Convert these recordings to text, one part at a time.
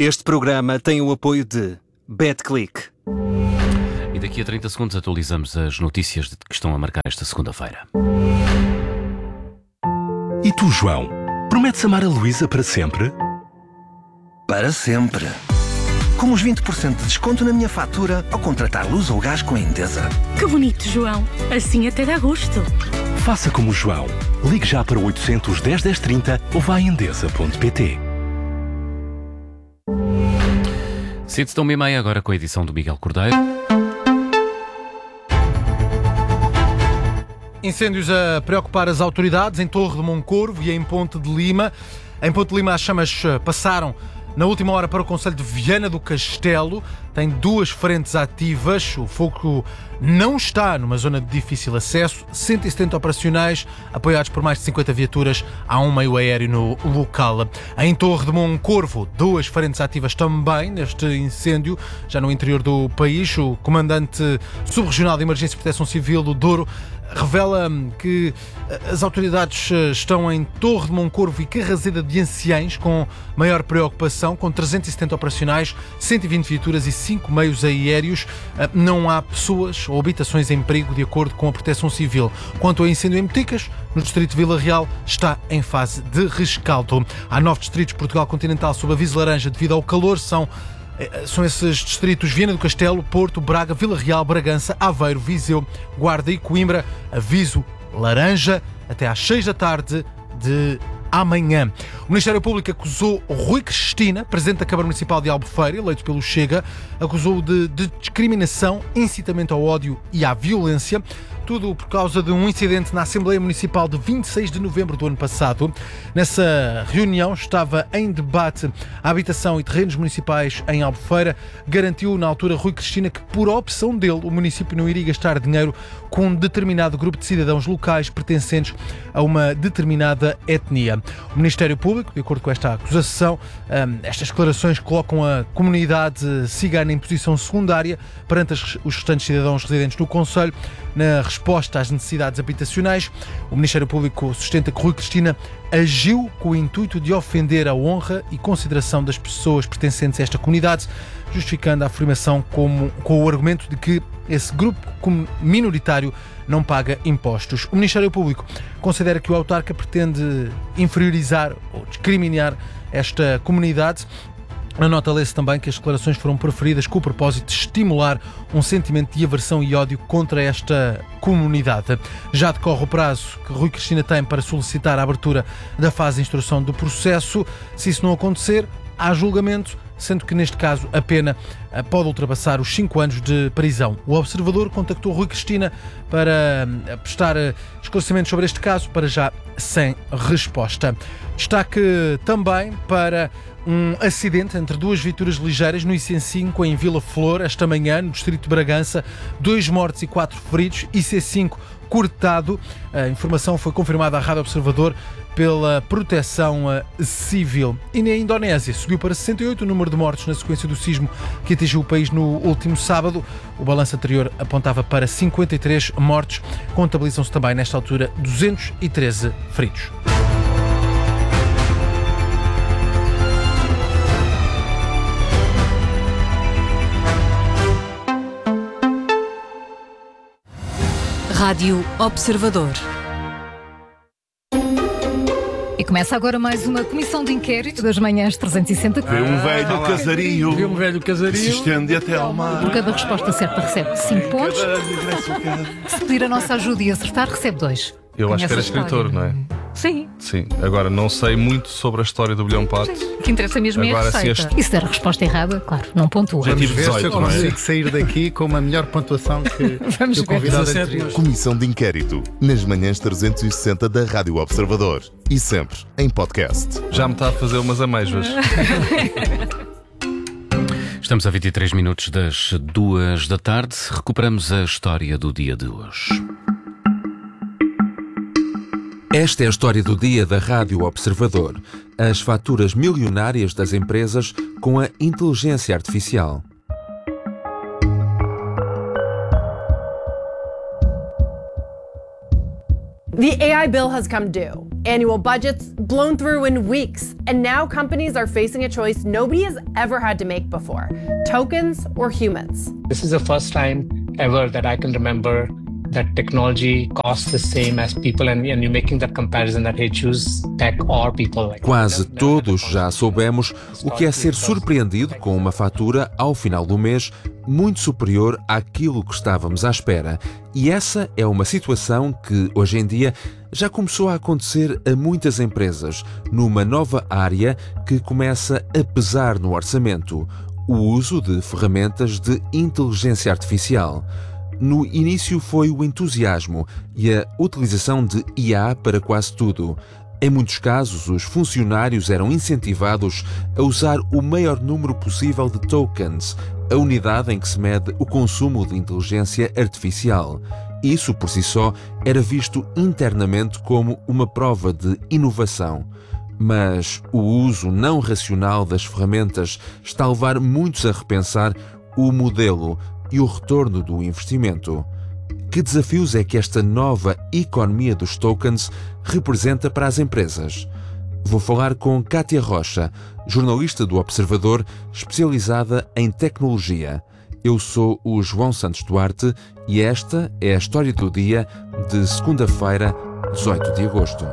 Este programa tem o apoio de BetClick. E daqui a 30 segundos atualizamos as notícias que estão a marcar esta segunda-feira. E tu, João? Prometes amar a Luísa para sempre? Para sempre. Com os 20% de desconto na minha fatura ao contratar luz ou gás com a Endesa. Que bonito, João. Assim até dá gosto. Faça como o João. Ligue já para o 810 1030 ou vá a endesa.pt. Sinto-se tão meia agora com a edição do Miguel Cordeiro. Incêndios a preocupar as autoridades em Torre de Moncorvo e em Ponte de Lima. Em Ponte de Lima as chamas passaram na última hora para o concelho de Viana do Castelo. Tem 2 frentes ativas. O fogo não está numa zona de difícil acesso. 170 operacionais, apoiados por mais de 50 viaturas. Há um meio aéreo no local. Em Torre de Moncorvo, 2 frentes ativas também neste incêndio, já no interior do país. O comandante subregional de Emergência e Proteção Civil do Douro revela que as autoridades estão em Torre de Moncorvo e Carraseda de Anciães com maior preocupação, com 370 operacionais, 120 viaturas e 5 meios aéreos. Não há pessoas ou habitações em perigo, de acordo com a Proteção Civil. Quanto ao incêndio em Boticas, no distrito de Vila Real, está em fase de rescaldo. Há 9 distritos de Portugal continental sob aviso laranja devido ao calor. São esses distritos: Viana do Castelo, Porto, Braga, Vila Real, Bragança, Aveiro, Viseu, Guarda e Coimbra. Aviso laranja até às 6 da tarde de amanhã. O Ministério Público acusou Rui Cristina, presidente da Câmara Municipal de Albufeira, eleito pelo Chega, acusou-o de discriminação, incitamento ao ódio e à violência. Tudo por causa de um incidente na Assembleia Municipal de 26 de novembro do ano passado. Nessa reunião estava em debate a habitação e terrenos municipais em Albufeira. Garantiu na altura Rui Cristina que, por opção dele, o município não iria gastar dinheiro com um determinado grupo de cidadãos locais pertencentes a uma determinada etnia. O Ministério Público, de acordo com esta acusação, estas declarações colocam a comunidade cigana em posição secundária perante os restantes cidadãos residentes no concelho. Na resposta às necessidades habitacionais, o Ministério Público sustenta que Rui Cristina agiu com o intuito de ofender a honra e consideração das pessoas pertencentes a esta comunidade, justificando a afirmação com o argumento de que esse grupo minoritário não paga impostos. O Ministério Público considera que o autarca pretende inferiorizar ou discriminar esta comunidade. A nota lê-se também que as declarações foram proferidas com o propósito de estimular um sentimento de aversão e ódio contra esta comunidade. Já decorre o prazo que Rui Cristina tem para solicitar a abertura da fase de instrução do processo. Se isso não acontecer, há julgamento, sendo que neste caso a pena pode ultrapassar os 5 anos de prisão. O Observador contactou Rui Cristina para prestar esclarecimentos sobre este caso, para já sem resposta. Destaque também para um acidente entre 2 viaturas ligeiras no IC5 em Vila Flor, esta manhã, no distrito de Bragança. 2 mortos e 4 feridos, IC5 cortado. A informação foi confirmada à Rádio Observador pela Proteção Civil. E na Indonésia subiu para 68 o número de mortos na sequência do sismo que atingiu o país no último sábado. O balanço anterior apontava para 53 mortos. Contabilizam-se também, nesta altura, 213 feridos. Rádio Observador. E começa agora mais uma comissão de inquérito das manhãs 360. Vê um velho casario. Vê um velho casario. Se estende até ao mar. Por cada resposta certa recebe 5 pontos. Se pedir a nossa ajuda e acertar, recebe 2. Eu acho que era escritor, não é? Sim. Sim. Agora, não sei muito sobre a história do Bilhão Pato. O que interessa mesmo Agora, é a receita. E se der a resposta errada, claro, não pontua. Já tive Ver se eu 18, não é? consigo sair daqui com uma melhor pontuação que o convidado anterior. Comissão de inquérito, nas manhãs 360 da Rádio Observador. E sempre em podcast. Já me está a fazer umas amêijoas. Estamos a 23 minutos das 2 da tarde. Recuperamos a história do dia de hoje. Esta é a história do dia da Rádio Observador. As faturas milionárias das empresas com a inteligência artificial. The AI bill has come due. Annual budgets blown through in weeks. And now companies are facing a choice nobody has ever had to make before: tokens or humans. This is the first time ever that I can remember that technology costs the same as people, and you're making that comparison that, hey, choose tech or people. Quase todos já soubemos o que é ser surpreendido com uma fatura ao final do mês muito superior àquilo que estávamos à espera. E essa é uma situação que, hoje em dia, já começou a acontecer a muitas empresas, numa nova área que começa a pesar no orçamento: o uso de ferramentas de inteligência artificial. No início foi o entusiasmo e a utilização de IA para quase tudo. Em muitos casos, os funcionários eram incentivados a usar o maior número possível de tokens, a unidade em que se mede o consumo de inteligência artificial. Isso, por si só, era visto internamente como uma prova de inovação. Mas o uso não racional das ferramentas está a levar muitos a repensar o modelo e o retorno do investimento. Que desafios é que esta nova economia dos tokens representa para as empresas? Vou falar com Kátia Rocha, jornalista do Observador, especializada em tecnologia. Eu sou o João Santos Duarte e esta é a história do dia de segunda-feira, 18 de agosto.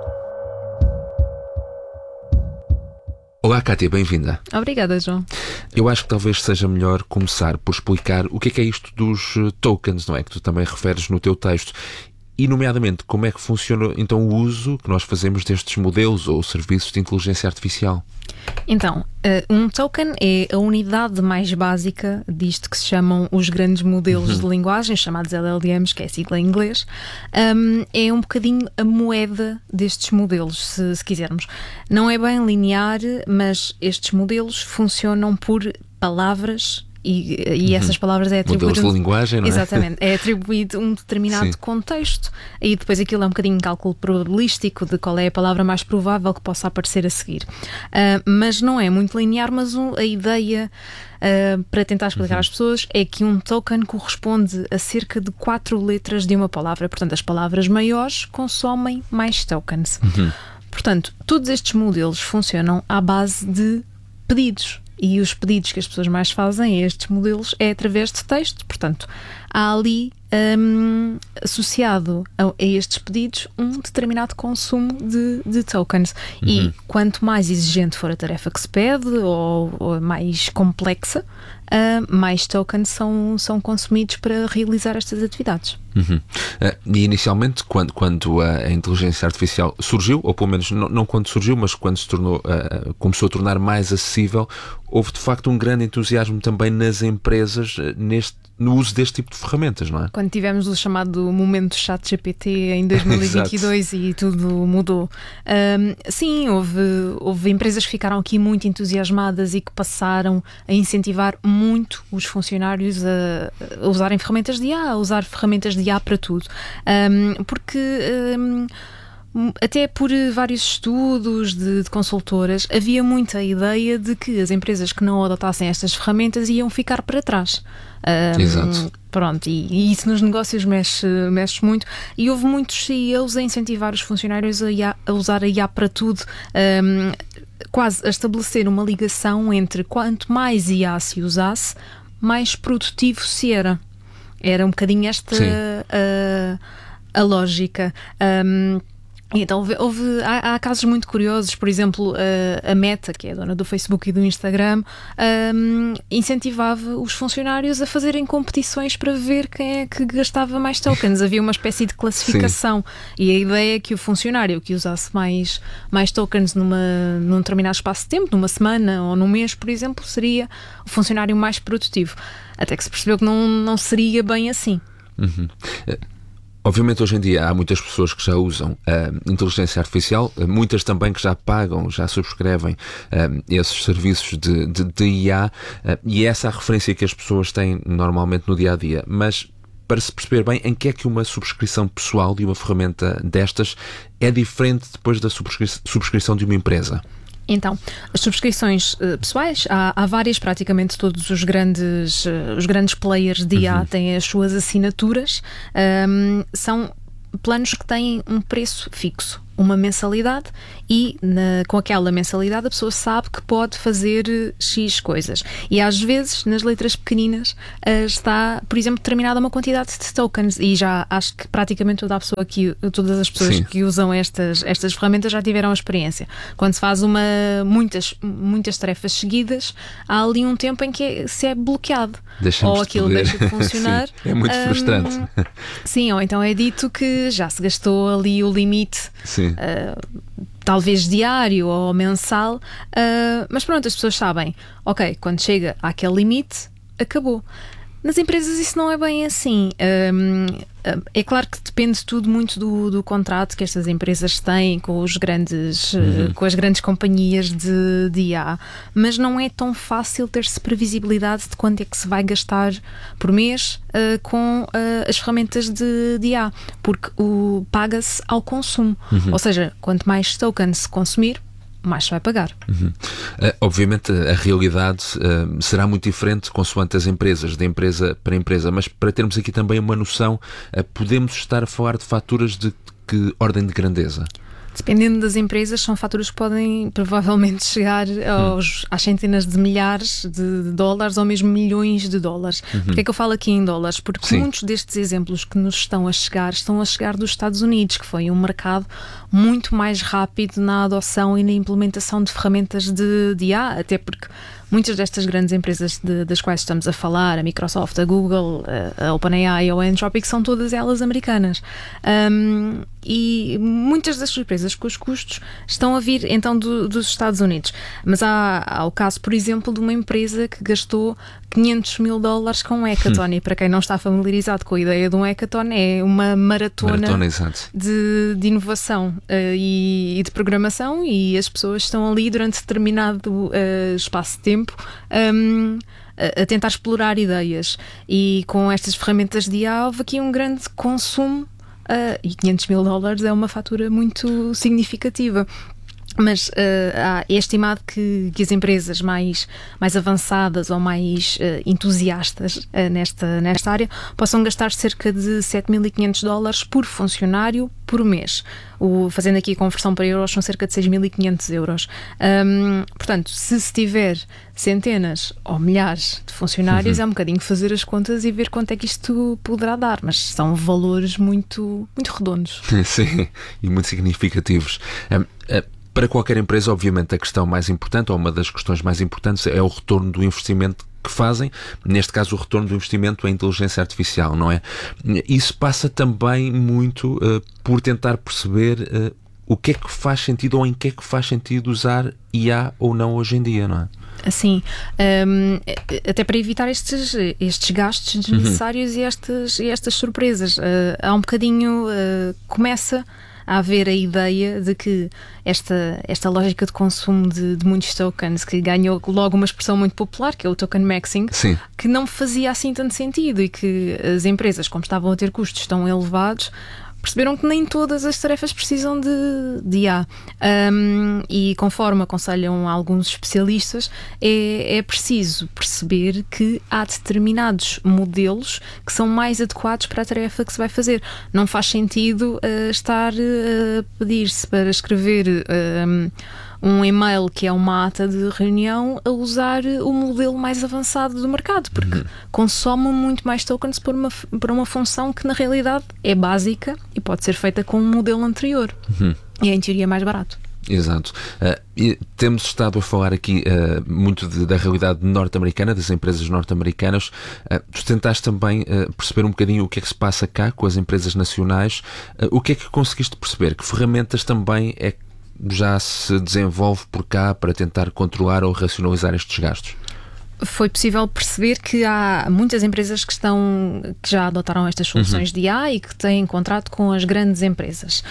Olá, Kátia, bem-vinda. Obrigada, João. Eu acho que talvez seja melhor começar por explicar o que é isto dos tokens, não é? Que tu também referes no teu texto. E, nomeadamente, como é que funciona então o uso que nós fazemos destes modelos ou serviços de inteligência artificial? Então, um token é a unidade mais básica disto que se chamam os grandes modelos de linguagem, chamados LLMs, que é a sigla em inglês. É um bocadinho a moeda destes modelos, se quisermos. Não é bem linear, mas estes modelos funcionam por palavras. E essas palavras é atribuído... Modelos de linguagem, não é? Exatamente. É atribuído um determinado Sim. contexto e depois aquilo é um bocadinho cálculo probabilístico de qual é a palavra mais provável que possa aparecer a seguir. Mas não é muito linear, mas a ideia, para tentar explicar às pessoas, é que um token corresponde a cerca de 4 letras de uma palavra. Portanto, as palavras maiores consomem mais tokens. Portanto, todos estes modelos funcionam à base de pedidos. E os pedidos que as pessoas mais fazem a estes modelos é através de texto. Portanto, há ali associado a estes pedidos um determinado consumo de tokens. E quanto mais exigente for a tarefa que se pede ou mais complexa, mais tokens são consumidos para realizar estas atividades. E inicialmente, quando a inteligência artificial surgiu, ou pelo menos não quando surgiu, mas quando se tornou, começou a tornar mais acessível, houve de facto um grande entusiasmo também nas empresas no uso deste tipo de ferramentas, não é? Quando tivemos o chamado momento ChatGPT em 2022 e tudo mudou. Sim, houve empresas que ficaram aqui muito entusiasmadas e que passaram a incentivar muito os funcionários a usarem ferramentas de IA, a usar ferramentas de IA para tudo. Porque... até por vários estudos de consultoras, havia muita ideia de que as empresas que não adotassem estas ferramentas iam ficar para trás. Exato. Pronto, e isso nos negócios mexe muito. E houve muitos CEOs a incentivar os funcionários a usar a IA para tudo, quase a estabelecer uma ligação entre quanto mais IA se usasse, mais produtivo se era. Era um bocadinho esta a lógica. Então há casos muito curiosos. Por exemplo, a Meta, que é a dona do Facebook e do Instagram, incentivava os funcionários a fazerem competições para ver quem é que gastava mais tokens. Havia uma espécie de classificação. Sim. E a ideia é que o funcionário que usasse mais tokens num determinado espaço de tempo, numa semana ou num mês, por exemplo, seria o funcionário mais produtivo. Até que se percebeu que não seria bem assim. Obviamente, hoje em dia há muitas pessoas que já usam inteligência artificial, muitas também que já pagam, já subscrevem esses serviços de IA, e essa é a referência que as pessoas têm normalmente no dia-a-dia. Mas, para se perceber bem, em que é que uma subscrição pessoal de uma ferramenta destas é diferente depois da subscrição de uma empresa? Então, as subscrições pessoais, há várias, praticamente todos os grandes players de IA têm as suas assinaturas, são planos que têm um preço fixo. uma mensalidade e com aquela mensalidade a pessoa sabe que pode fazer X coisas. E às vezes, nas letras pequeninas, está, por exemplo, determinada uma quantidade de tokens, e já acho que praticamente todas as pessoas que usam estas ferramentas já tiveram a experiência. Quando se faz muitas tarefas seguidas, há ali um tempo em que se é bloqueado. Ou aquilo deixa de funcionar. Sim, é muito frustrante. Sim, ou então é dito que já se gastou ali o limite, talvez diário ou mensal, mas pronto, as pessoas sabem, ok, quando chega àquele limite, acabou. Nas empresas isso não é bem assim. É claro que depende tudo muito do contrato que estas empresas têm com os com as grandes companhias de IA, mas não é tão fácil ter-se previsibilidade de quanto é que se vai gastar por mês com as ferramentas de IA, porque paga-se ao consumo. Ou seja, quanto mais tokens se consumir, mais se vai pagar. Obviamente a realidade será muito diferente consoante as empresas, de empresa para empresa, mas para termos aqui também uma noção, podemos estar a falar de faturas de que ordem de grandeza? Dependendo das empresas, são faturas que podem provavelmente chegar às centenas de milhares de dólares ou mesmo milhões de dólares. Porquê é que eu falo aqui em dólares? Porque muitos destes exemplos que nos estão a chegar dos Estados Unidos, que foi um mercado muito mais rápido na adoção e na implementação de ferramentas de IA, até porque muitas destas grandes empresas das quais estamos a falar, a Microsoft, a Google, a OpenAI ou a Anthropic, são todas elas americanas. E muitas das surpresas com os custos estão a vir então dos Estados Unidos. Mas há o caso, por exemplo, de uma empresa que gastou $500 mil com um hackathon. E para quem não está familiarizado com a ideia de um hackathon, é uma maratona de inovação e de programação, e as pessoas estão ali durante determinado espaço de tempo a tentar explorar ideias. E com estas ferramentas de IA houve aqui um grande consumo. E $500 mil é uma fatura muito significativa. Mas é estimado que as empresas mais avançadas ou mais entusiastas nesta área possam gastar cerca de $7.500 por funcionário por mês. Fazendo aqui a conversão para euros, são cerca de €6.500. Portanto, se tiver centenas ou milhares de funcionários, é um bocadinho fazer as contas e ver quanto é que isto poderá dar, mas são valores muito, muito redondos. Sim, e muito significativos. Para qualquer empresa, obviamente, a questão mais importante, ou uma das questões mais importantes, é o retorno do investimento que fazem. Neste caso, o retorno do investimento é a inteligência artificial, não é? Isso passa também muito por tentar perceber o que é que faz sentido, ou em que é que faz sentido usar IA ou não hoje em dia, não é? Assim, até para evitar estes gastos desnecessários e estas surpresas. Há um bocadinho, começa a haver a ideia de que esta lógica de consumo de muitos tokens, que ganhou logo uma expressão muito popular, que é o token maxing, que não fazia assim tanto sentido, e que as empresas, como estavam a ter custos tão elevados, perceberam que nem todas as tarefas precisam de IA. E conforme aconselham alguns especialistas, é preciso perceber que há determinados modelos que são mais adequados para a tarefa que se vai fazer. Não faz sentido estar a pedir-se para escrever um e-mail que é uma ata de reunião a usar o modelo mais avançado do mercado, porque consome muito mais tokens por uma função que na realidade é básica e pode ser feita com um modelo anterior. E é em teoria mais barato. Exato. Temos estado a falar aqui muito da realidade norte-americana, das empresas norte-americanas. Tu tentaste também perceber um bocadinho o que é que se passa cá com as empresas nacionais. O que é que conseguiste perceber? Que ferramentas também é que já se desenvolve por cá para tentar controlar ou racionalizar estes gastos? Foi possível perceber que há muitas empresas que já adotaram estas soluções de IA e que têm contrato com as grandes empresas.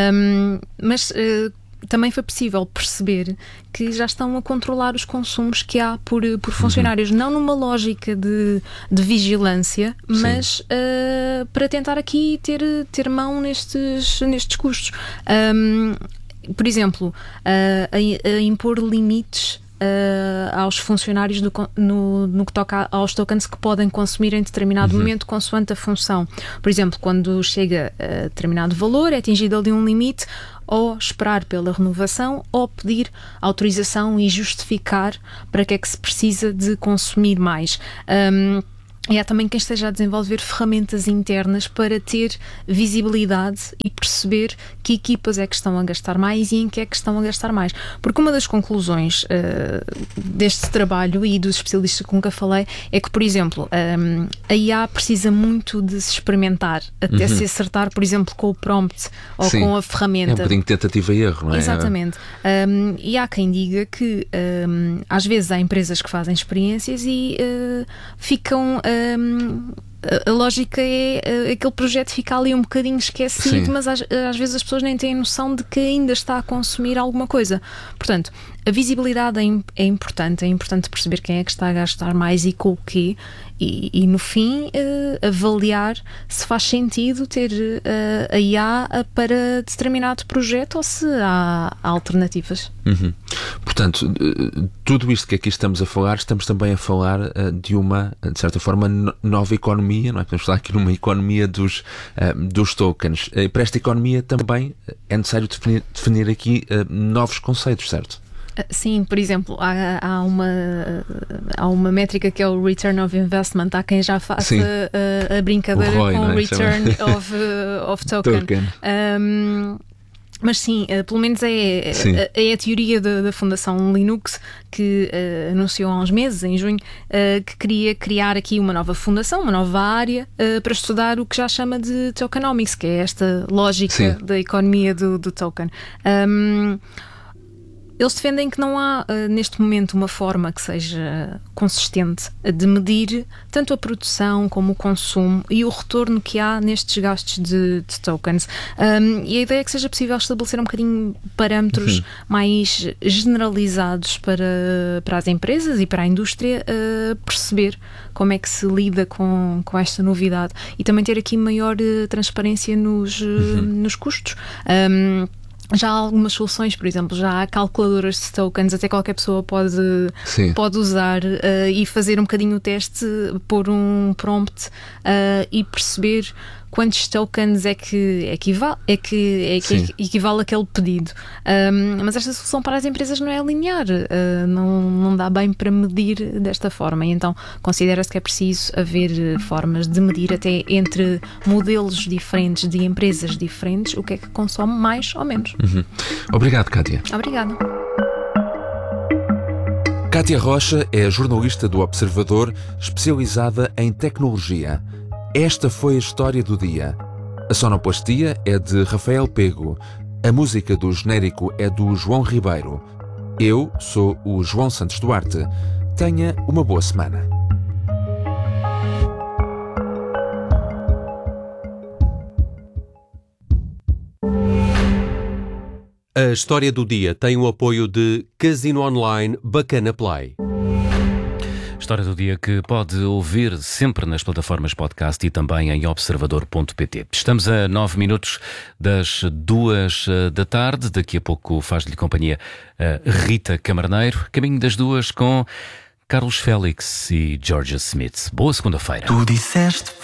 Mas também foi possível perceber que já estão a controlar os consumos que há por funcionários, não numa lógica de vigilância, mas para tentar aqui ter mão nestes custos. Por exemplo, a impor limites aos funcionários no que toca aos tokens que podem consumir em determinado momento, consoante a função. Por exemplo, quando chega a determinado valor, é atingido ali um limite, ou esperar pela renovação, ou pedir autorização e justificar para que é que se precisa de consumir mais. E há também quem esteja a desenvolver ferramentas internas para ter visibilidade e perceber que equipas é que estão a gastar mais e em que é que estão a gastar mais. Porque uma das conclusões deste trabalho e dos especialistas com que eu falei é que, por exemplo, a IA precisa muito de se experimentar até se acertar, por exemplo, com o prompt ou com a ferramenta. É um bocadinho de tentativa e erro, não é? Exatamente. E há quem diga que às vezes há empresas que fazem experiências e ficam... a lógica é aquele projeto fica ali um bocadinho esquecido, mas às vezes as pessoas nem têm noção de que ainda está a consumir alguma coisa. Portanto, a visibilidade é importante perceber quem é que está a gastar mais e com o quê, e no fim avaliar se faz sentido ter a IA para determinado projeto ou se há alternativas. Portanto, tudo isto que aqui estamos a falar, estamos também a falar de uma, de certa forma, nova economia, não é? Podemos falar aqui numa economia dos tokens. Para esta economia também é necessário definir aqui novos conceitos, certo? Sim, por exemplo, há uma métrica que é o Return of Investment. Há quem já faça a brincadeira ROI, com o Return of Token. Mas sim, pelo menos é a teoria da Fundação Linux, que anunciou há uns meses, em junho, que queria criar aqui uma nova fundação, uma nova área para estudar o que já chama de tokenomics, que é esta lógica da economia do token. Eles defendem que não há, neste momento, uma forma que seja consistente de medir tanto a produção como o consumo e o retorno que há nestes gastos de tokens. E a ideia é que seja possível estabelecer um bocadinho parâmetros mais generalizados para as empresas e para a indústria perceber como é que se lida com esta novidade e também ter aqui maior transparência nos custos. Já há algumas soluções, por exemplo, já há calculadoras de tokens, até qualquer pessoa pode usar e fazer um bocadinho o teste, pôr um prompt e perceber quantos tokens é que equivale aquele pedido. Mas esta solução para as empresas não é linear, não dá bem para medir desta forma, e então considera-se que é preciso haver formas de medir até entre modelos diferentes de empresas diferentes o que é que consome mais ou menos. Obrigado, Kátia. Obrigada. Kátia Rocha é jornalista do Observador, especializada em tecnologia. Esta foi a história do dia. A sonoplastia é de Rafael Pego. A música do genérico é do João Ribeiro. Eu sou o João Santos Duarte. Tenha uma boa semana. A história do dia tem o apoio de Casino Online Bacana Play. História do dia que pode ouvir sempre nas plataformas podcast e também em observador.pt. Estamos a 9 minutos das 2 da tarde. Daqui a pouco faz-lhe companhia a Rita Camarneiro. Caminho das 2 com Carlos Félix e Georgia Smith. Boa segunda-feira. Tu disseste